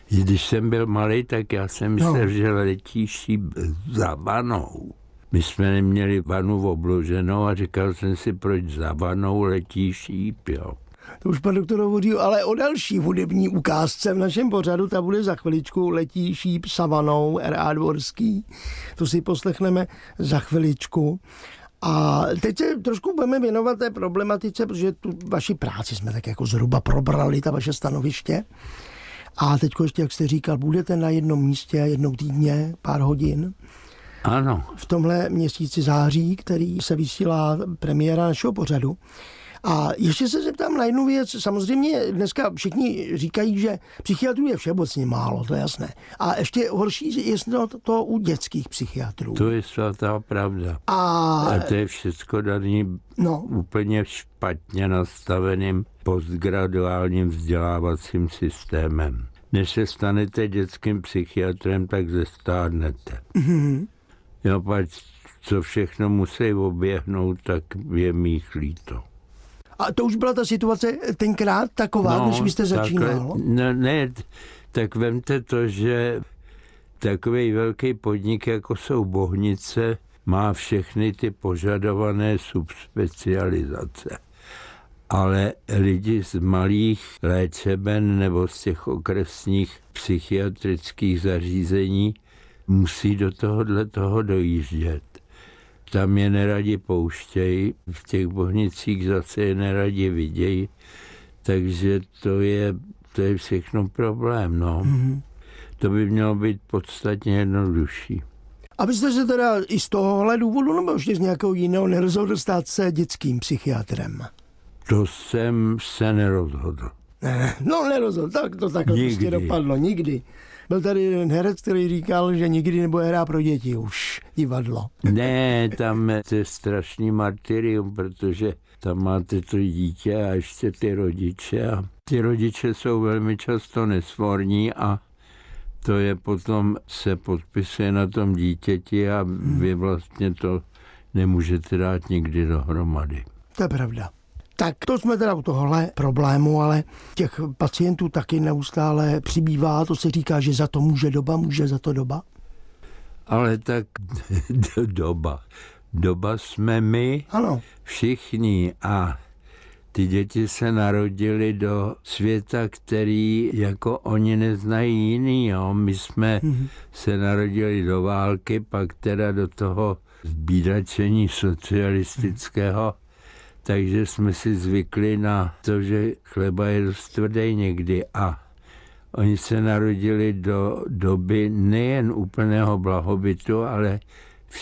Když jsem byl malý, tak já jsem myslel, že letí šíp za vanou. My jsme neměli vanu obloženou a říkal jsem si, proč za vanou letí šíp, jo. To už pan doktor hovoří, ale o další hudební ukázce v našem pořadu, ta bude za chviličku, letí šíp savanou, R.A. Dvorský. To si poslechneme za chviličku. A teď se trošku budeme věnovat té problematice, protože tu vaši práci jsme tak jako zhruba probrali, ta vaše stanoviště. A teď ještě, jak jste říkal, budete na jednom místě jednou týdně, pár hodin. Ano. V tomhle měsíci září, který se vysílá premiéra našeho pořadu. A ještě se zeptám na jednu věc. Samozřejmě dneska všichni říkají, že psychiatrů je všeobecně málo, to je jasné. A ještě horší je to u dětských psychiatrů. To je svatá pravda. A to je všechno daný úplně špatně nastaveným postgraduálním vzdělávacím systémem. Než se stanete dětským psychiatrem, tak zestárnete. Mm-hmm. Jo, pač co všechno musí oběhnout, tak je mých líto. A to už byla ta situace tenkrát taková, než vy jste začínal? Ne, tak vemte to, že takový velký podnik, jako jsou Bohnice, má všechny ty požadované subspecializace. Ale lidi z malých léčeben nebo z těch okresních psychiatrických zařízení musí do toho dojíždět. Tam je neradi pouštějí, v těch Bohnicích zase je neradi vidějí, takže to je všechno problém, no. Mm-hmm. To by mělo být podstatně jednodušší. A vy jste se teda i z tohohle důvodu, nebo ještě z nějakého jiného nerozhodl stát se dětským psychiatrem? To jsem se nerozhodl. Nerozhodl, tak to takhle prostě dopadlo, nikdy. Byl tady jeden herec, který říkal, že nikdy nebude hrát pro děti už divadlo. Ne, tam je strašný martyrium, protože tam máte to dítě a ještě ty rodiče. A ty rodiče jsou velmi často nesvorní a to je potom se podpisuje na tom dítěti a vy vlastně to nemůžete dát nikdy dohromady. To je pravda. Tak to jsme teda u tohohle problému, ale těch pacientů taky neustále přibývá. To se říká, že za to může za to doba. Ale tak doba jsme my, ano. Všichni a ty děti se narodili do světa, který jako oni neznají jiný. Jo. My jsme se narodili do války, pak teda do toho zbídačení socialistického. Takže jsme si zvykli na to, že chleba je dost tvrdý někdy a oni se narodili do doby nejen úplného blahobytu, ale